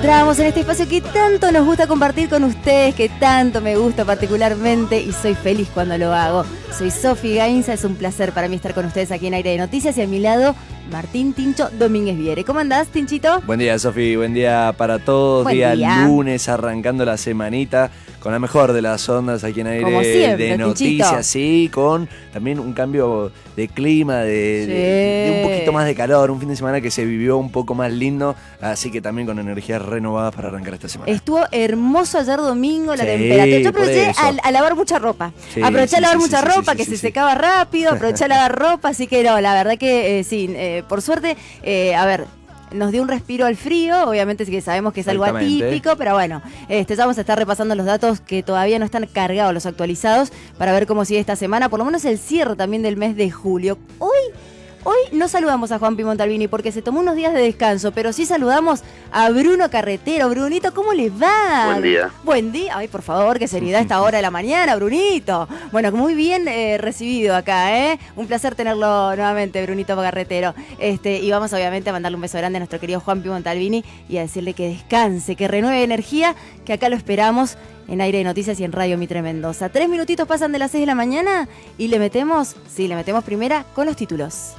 encontramos en este espacio que tanto nos gusta compartir con ustedes, que tanto me gusta particularmente y soy feliz cuando lo hago. Soy Sofi Gainza, es un placer para mí estar con ustedes aquí en Aire de Noticias y a mi lado Martín Tincho Domínguez Viere. ¿Cómo andás, Tinchito? Buen día, Sofi, buen día para todos. Buen día día. Lunes, arrancando la semanita con la mejor de las ondas aquí en Aire Como siempre, de Noticias, Tinchito. sí, con también un cambio de clima, de un poquito más de calor, un fin de semana que se vivió un poco más lindo, así que también con energías renovadas para arrancar esta semana. Estuvo hermoso ayer domingo la Sí, temperatura. Yo aproveché por eso. a lavar mucha ropa. Sí, Aproveché a lavar mucha ropa que sí, se sí. secaba rápido, aproveché a lavar ropa, así que no, la verdad que sí, por suerte, a ver, nos dio un respiro al frío, obviamente sí que sabemos que es algo Exactamente. atípico, pero bueno, ya vamos a estar repasando los datos que todavía no están cargados, los actualizados, para ver cómo sigue esta semana, por lo menos el cierre también del mes de julio. Hoy no saludamos a Juanpi Montalbini porque se tomó unos días de descanso, pero sí saludamos a Bruno Carretero. Brunito, ¿cómo le va? Buen día. Buen día. Ay, por favor, qué seriedad a esta hora de la mañana, Brunito. Bueno, muy bien recibido acá, ¿eh? Un placer tenerlo nuevamente, Brunito Carretero. Y vamos obviamente a mandarle un beso grande a nuestro querido Juanpi Montalbini y a decirle que descanse, que renueve energía, que acá lo esperamos en Aire de Noticias y en Radio Mitre Mendoza. 3 minutitos pasan de las 6 de la mañana y le metemos primera con los títulos.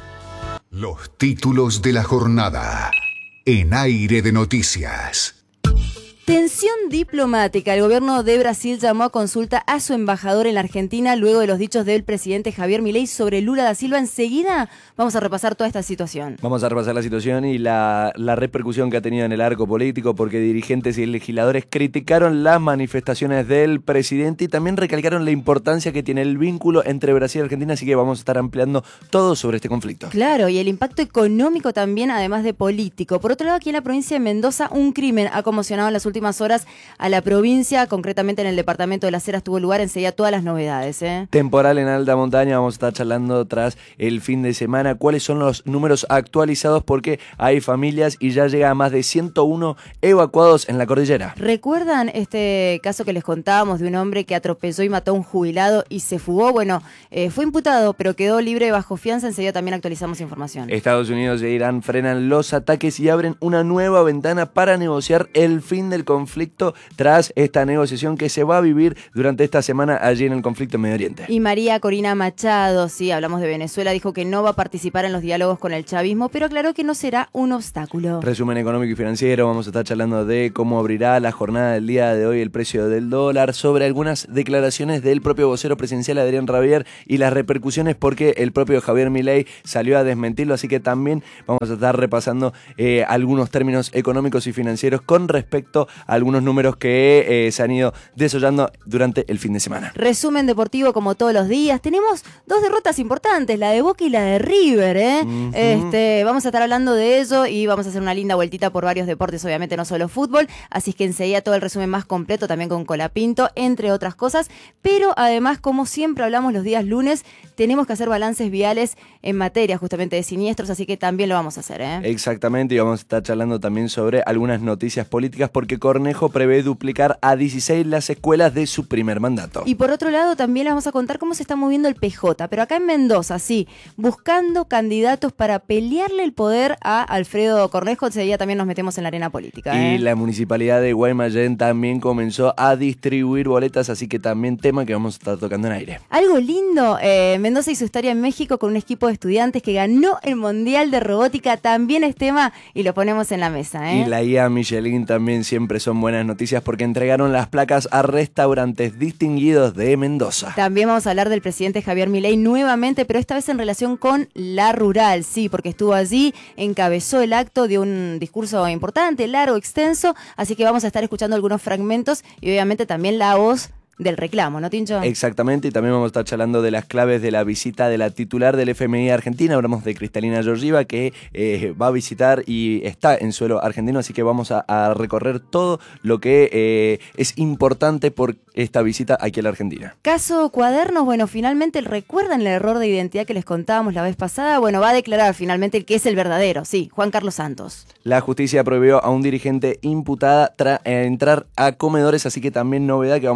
Los títulos de la jornada en Aire de Noticias. Tensión diplomática. El gobierno de Brasil llamó a consulta a su embajador en la Argentina luego de los dichos del presidente Javier Milei sobre Lula da Silva. Enseguida vamos a repasar toda esta situación. Vamos a repasar la situación y la repercusión que ha tenido en el arco político, porque dirigentes y legisladores criticaron las manifestaciones del presidente y también recalcaron la importancia que tiene el vínculo entre Brasil y Argentina, así que vamos a estar ampliando todo sobre este conflicto. Claro, y el impacto económico también, además de político. Por otro lado, aquí en la provincia de Mendoza, un crimen ha conmocionado en las últimas horas a la provincia, concretamente en el departamento de Las Heras tuvo lugar. Enseguida todas las novedades. Temporal en alta montaña, vamos a estar charlando tras el fin de semana cuáles son los números actualizados, porque hay familias y ya llega a más de 101 evacuados en la cordillera. ¿Recuerdan este caso que les contábamos de un hombre que atropelló y mató a un jubilado y se fugó? Bueno, fue imputado, pero quedó libre bajo fianza. Enseguida también actualizamos información. Estados Unidos e Irán frenan los ataques y abren una nueva ventana para negociar el fin del conflicto tras esta negociación que se va a vivir durante esta semana allí en el conflicto en Medio Oriente. Y María Corina Machado, sí, hablamos de Venezuela, dijo que no va a participar en los diálogos con el chavismo, pero aclaró que no será un obstáculo. Resumen económico y financiero, vamos a estar charlando de cómo abrirá la jornada del día de hoy el precio del dólar, sobre algunas declaraciones del propio vocero presidencial Adrián Rabier y las repercusiones porque el propio Javier Milei salió a desmentirlo, así que también vamos a estar repasando algunos términos económicos y financieros con respecto a algunos números que se han ido desollando durante el fin de semana. Resumen deportivo como todos los días. Tenemos 2 derrotas importantes, la de Boca y la de River, Vamos a estar hablando de ello y vamos a hacer una linda vueltita por varios deportes, obviamente no solo fútbol, así que enseguida todo el resumen más completo, también con Colapinto, entre otras cosas, pero además, como siempre hablamos los días lunes, tenemos que hacer balances viales en materia justamente de siniestros, así que también lo vamos a hacer, Exactamente, y vamos a estar charlando también sobre algunas noticias políticas, porque Cornejo prevé duplicar a 16 las escuelas de su primer mandato. Y por otro lado también les vamos a contar cómo se está moviendo el PJ, pero acá en Mendoza, sí, buscando candidatos para pelearle el poder a Alfredo Cornejo. Enseguida también nos metemos en la arena política. Y la municipalidad de Guaymallén también comenzó a distribuir boletas, así que también tema que vamos a estar tocando en aire. Algo lindo, Mendoza y su historia en México con un equipo de estudiantes que ganó el Mundial de Robótica, también es tema y lo ponemos en la mesa. Y la guía Michelin también siempre son buenas noticias porque entregaron las placas a restaurantes distinguidos de Mendoza. También vamos a hablar del presidente Javier Milei nuevamente, pero esta vez en relación con la rural, sí, porque estuvo allí, encabezó el acto, dio un discurso importante, largo, extenso, así que vamos a estar escuchando algunos fragmentos y obviamente también la voz del reclamo, ¿no, Tincho? Exactamente, y también vamos a estar charlando de las claves de la visita de la titular del FMI Argentina. Hablamos de Cristalina Georgieva, que va a visitar y está en suelo argentino, así que vamos a recorrer todo lo que es importante por esta visita aquí a la Argentina. Caso Cuadernos, bueno, finalmente recuerdan el error de identidad que les contábamos la vez pasada. Bueno, va a declarar finalmente el que es el verdadero, sí, Juan Carlos Santos. La justicia prohibió a un dirigente imputada entrar a comedores, así que también novedad que vamos a estar charlando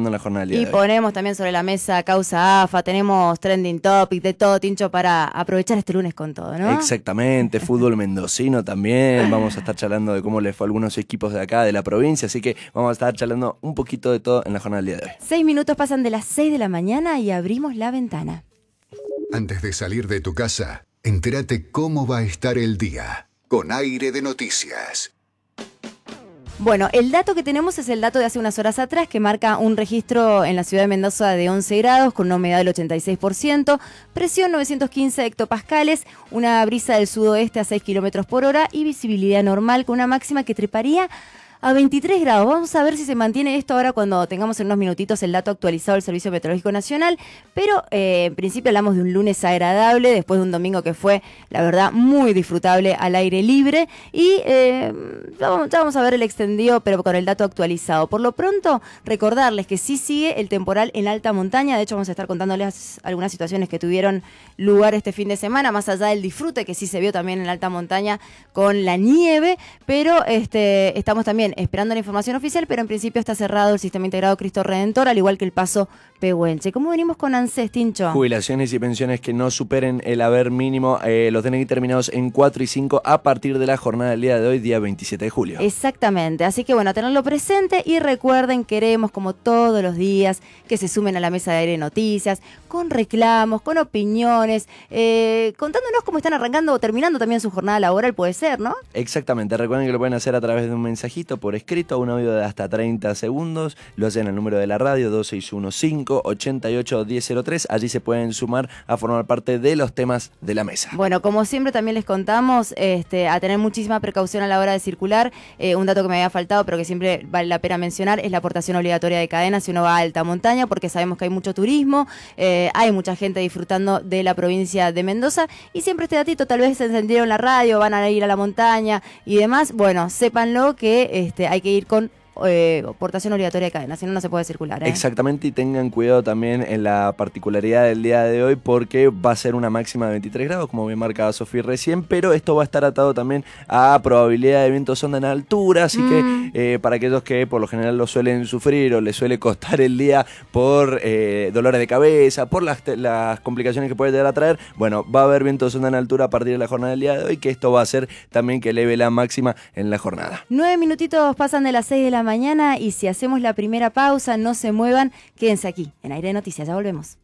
pasando en la jornada del día Y de hoy. ponemos también sobre la mesa causa AFA, tenemos trending topic, de todo, Tincho, para aprovechar este lunes con todo, ¿no? Exactamente, fútbol mendocino también, vamos a estar charlando de cómo le fue a algunos equipos de acá, de la provincia, así que vamos a estar charlando un poquito de todo en la jornada del día de hoy. 6 minutos pasan de las 6 de la mañana y abrimos la ventana. Antes de salir de tu casa, entérate cómo va a estar el día con Aire de Noticias. Bueno, el dato que tenemos es el dato de hace unas horas atrás que marca un registro en la ciudad de Mendoza de 11 grados con una humedad del 86%, presión 915 hectopascales, una brisa del sudoeste a 6 kilómetros por hora y visibilidad normal con una máxima que treparía a 23 grados. Vamos a ver si se mantiene esto ahora cuando tengamos en unos minutitos el dato actualizado del Servicio Meteorológico Nacional, pero en principio hablamos de un lunes agradable después de un domingo que fue, la verdad, muy disfrutable al aire libre y ya vamos a ver el extendido, pero con el dato actualizado. Por lo pronto, recordarles que sí sigue el temporal en alta montaña, de hecho vamos a estar contándoles algunas situaciones que tuvieron lugar este fin de semana, más allá del disfrute que sí se vio también en alta montaña con la nieve, pero estamos también esperando la información oficial, pero en principio está cerrado el Sistema Integrado Cristo Redentor, al igual que el paso Pehuenche. ¿Cómo venimos con ANSES, Tincho? Jubilaciones y pensiones que no superen el haber mínimo, los DNI terminados en 4 y 5 a partir de la jornada del día de hoy, día 27 de julio. Exactamente, así que bueno, a tenerlo presente y recuerden, queremos como todos los días que se sumen a la mesa de Aire de Noticias, con reclamos, con opiniones, contándonos cómo están arrancando o terminando también su jornada laboral, puede ser, ¿no? Exactamente, recuerden que lo pueden hacer a través de un mensajito por escrito, un audio de hasta 30 segundos, lo hacen al número de la radio 2615-88-1003, allí se pueden sumar a formar parte de los temas de la mesa. Bueno, como siempre también les contamos a tener muchísima precaución a la hora de circular, un dato que me había faltado pero que siempre vale la pena mencionar es la aportación obligatoria de cadenas si uno va a alta montaña, porque sabemos que hay mucho turismo, hay mucha gente disfrutando de la provincia de Mendoza y siempre este datito, tal vez se encendieron la radio, van a ir a la montaña y demás, bueno, sépanlo que hay que ir con portación obligatoria de cadena, si no, no se puede circular. Exactamente, y tengan cuidado también en la particularidad del día de hoy porque va a ser una máxima de 23 grados, como bien marcaba Sofía recién, pero esto va a estar atado también a probabilidad de vientos onda en altura, así que para aquellos que por lo general lo suelen sufrir o les suele costar el día por dolores de cabeza, por las complicaciones que puede llegar a traer, bueno, va a haber vientos onda en altura a partir de la jornada del día de hoy, que esto va a hacer también que eleve la máxima en la jornada. 9 minutitos pasan de las 6 de la mañana y si hacemos la primera pausa, no se muevan, quédense aquí en Aire de Noticias, ya volvemos.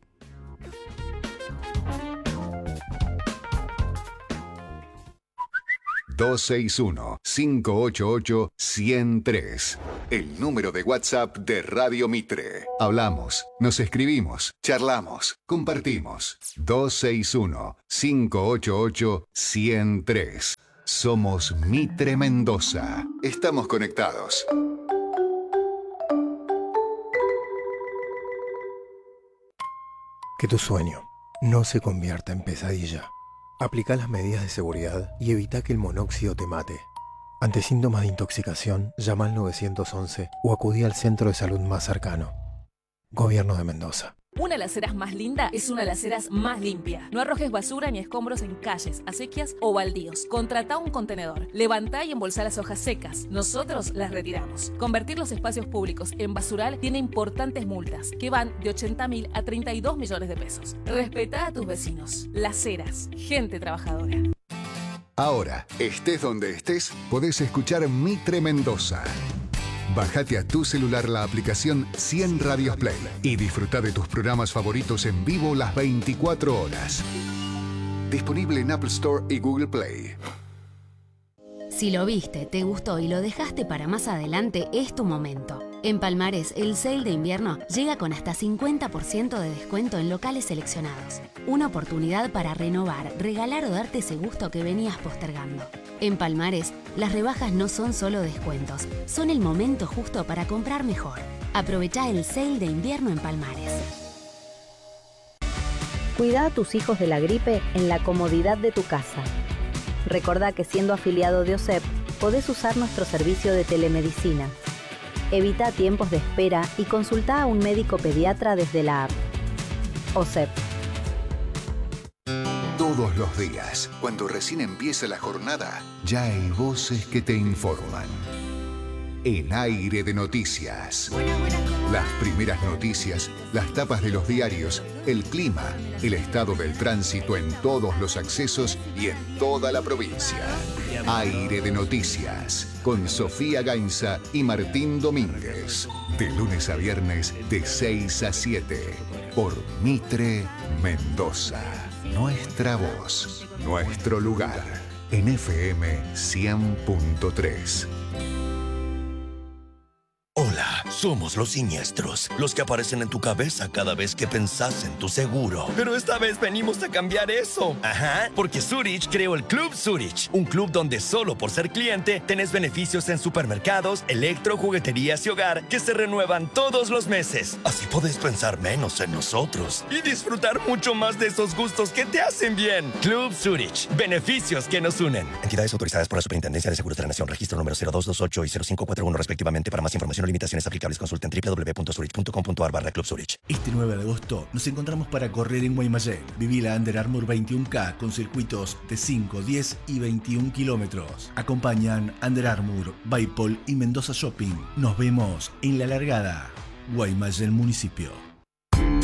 ...261-588-1003... el número de WhatsApp de Radio Mitre. Hablamos, nos escribimos, charlamos, compartimos. 261-588-1003. Somos Mitre Mendoza. Estamos conectados. Que tu sueño no se convierta en pesadilla. Aplica las medidas de seguridad y evita que el monóxido te mate. Ante síntomas de intoxicación, llama al 911 o acudí al centro de salud más cercano. Gobierno de Mendoza. Una de las aceras más linda es una de las aceras más limpia. No arrojes basura ni escombros en calles, acequias o baldíos. Contratá un contenedor. Levantá y embolsá las hojas secas. Nosotros las retiramos. Convertir los espacios públicos en basural tiene importantes multas que van de 80.000 a 32 millones de pesos. Respetá a tus vecinos. Las Heras. Gente trabajadora. Ahora, estés donde estés, podés escuchar Mitre Mendoza. Bájate a tu celular la aplicación 100 Radios Play y disfruta de tus programas favoritos en vivo las 24 horas. Disponible en Apple Store y Google Play. Si lo viste, te gustó y lo dejaste para más adelante, es tu momento. En Palmares, el sale de invierno llega con hasta 50% de descuento en locales seleccionados. Una oportunidad para renovar, regalar o darte ese gusto que venías postergando. En Palmares, las rebajas no son solo descuentos, son el momento justo para comprar mejor. Aprovechá el sale de invierno en Palmares. Cuida a tus hijos de la gripe en la comodidad de tu casa. Recordá que siendo afiliado de OSEP, podés usar nuestro servicio de telemedicina. Evita tiempos de espera y consulta a un médico pediatra desde la app. OSEP. Todos los días, cuando recién empieza la jornada, ya hay voces que te informan. En Aire de Noticias. Buenas, ¿cómo Las primeras noticias, las tapas de los diarios, el clima, el estado del tránsito en todos los accesos y en toda la provincia. Aire de Noticias, con Sofía Gainza y Martín Domínguez. De lunes a viernes, de 6 a 7. Por Mitre Mendoza. Nuestra voz, nuestro lugar. En FM 100.3. Hola, somos los siniestros, los que aparecen en tu cabeza cada vez que pensás en tu seguro. Pero esta vez venimos a cambiar eso. Ajá, porque Zurich creó el Club Zurich, un club donde solo por ser cliente tenés beneficios en supermercados, electro, jugueterías y hogar que se renuevan todos los meses. Así podés pensar menos en nosotros y disfrutar mucho más de esos gustos que te hacen bien. Club Zurich, beneficios que nos unen. Entidades autorizadas por la Superintendencia de Seguros de la Nación, registro número 0228 y 0541 respectivamente. Para más información o limitaciones aplicables, consulten www.zurich.com.ar/Club Zurich. Este 9 de agosto nos encontramos para correr en Guaymallén. Viví la Under Armour 21K con circuitos de 5, 10 y 21 kilómetros. Acompañan Under Armour, Baipol y Mendoza Shopping. Nos vemos en la largada. Guaymallén Municipio.